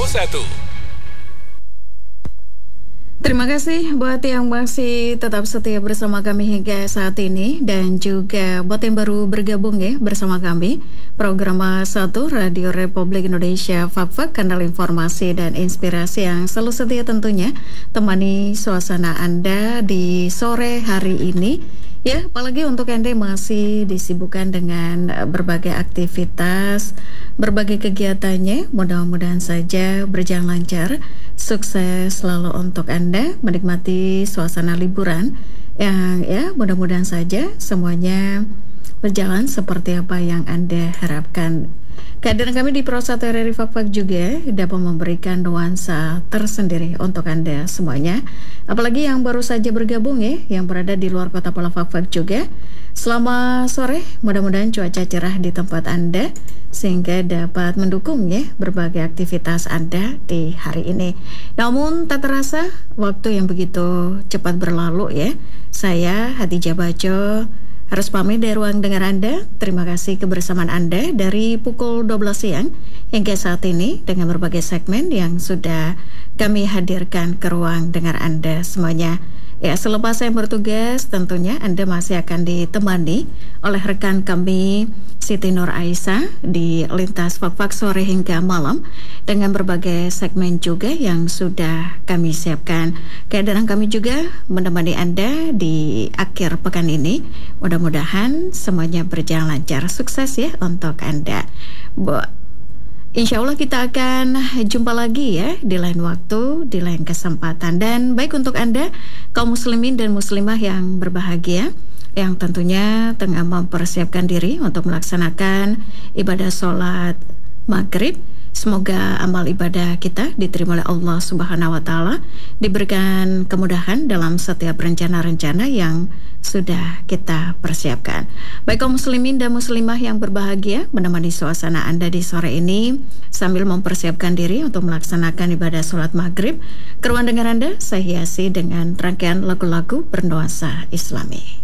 Terima kasih buat yang masih tetap setia bersama kami hingga saat ini, dan juga buat yang baru bergabung ya bersama kami. Program 1 Radio Republik Indonesia Fak-Fak, kanal informasi dan inspirasi yang selalu setia tentunya temani suasana Anda di sore hari ini. Ya, apalagi untuk Anda yang masih disibukkan dengan berbagai aktivitas, berbagai kegiatannya, mudah-mudahan saja berjalan lancar, sukses selalu untuk Anda menikmati suasana liburan yang ya mudah-mudahan saja semuanya berjalan seperti apa yang Anda harapkan. Kehadiran kami di Pro 1 RRI Fak-Fak juga dapat memberikan nuansa tersendiri untuk Anda semuanya. Apalagi yang baru saja bergabung ya, yang berada di luar kota Pulau Fak-Fak juga. Selamat sore, mudah-mudahan cuaca cerah di tempat Anda sehingga dapat mendukung ya berbagai aktivitas Anda di hari ini. Namun tak terasa waktu yang begitu cepat berlalu ya. Saya Hadijah Baco harus pamit dari ruang dengar Anda. Terima kasih kebersamaan Anda dari pukul 12 siang hingga saat ini dengan berbagai segmen yang sudah kami hadirkan ke ruang dengar Anda semuanya. Ya, selepas saya bertugas tentunya Anda masih akan ditemani oleh rekan kami Siti Nur Aisyah di Lintas Fak-Fak sore hingga malam dengan berbagai segmen juga yang sudah kami siapkan. Kehadiran kami juga menemani Anda di akhir pekan ini. Mudah-mudahan semuanya berjalan lancar, sukses ya untuk Anda. Insya Allah kita akan jumpa lagi ya di lain waktu, di lain kesempatan. Dan baik untuk Anda kaum muslimin dan muslimah yang berbahagia, yang tentunya tengah mempersiapkan diri untuk melaksanakan ibadah sholat maghrib. Semoga amal ibadah kita diterima oleh Allah Subhanahu wa Ta'ala, diberikan kemudahan dalam setiap rencana-rencana yang sudah kita persiapkan. Baik kaum muslimin dan muslimah yang berbahagia, menemani suasana Anda di sore ini sambil mempersiapkan diri untuk melaksanakan ibadah sholat maghrib. Ke ruang dengar Anda saya hiasi dengan rangkaian lagu-lagu bernuansa Islami.